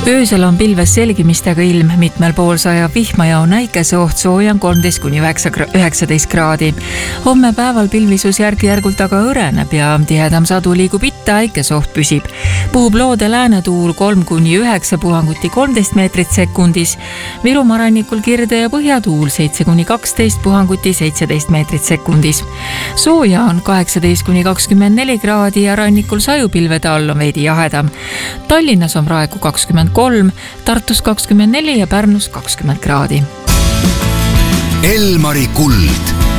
Öösel on pilves selgimistega ilm, mitmel pool sajab vihma ja on näikeseoht, sooja on 13–19 kraadi. Homme päeval pilvisus järk-järgult aga õreneb ja tihedam sadu liigub itta, äikeseoht püsib. Puhub loode läänetuul 3–9 puhanguti 13 meetrit sekundis. Virumaa rannikul kirde ja põhjatuul 7–12 puhanguti 17 meetrit sekundis. Sooja on 18–24 kraadi ja rannikul sajupilvede all on veidi jahedam. Tallinnas on praegu 23, Tartus 24 ja Pärnus 20 kraadi. Elmari kuld.